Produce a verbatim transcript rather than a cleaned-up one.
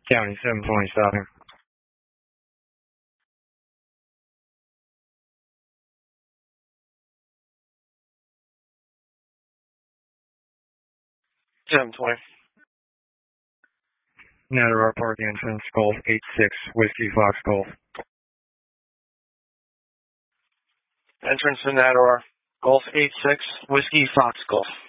County seven twenty stopping. seven twenty. Natterar Park entrance, Golf eight six, Whiskey Fox Golf. Entrance to Natterar, Golf eight six, Whiskey Fox Golf.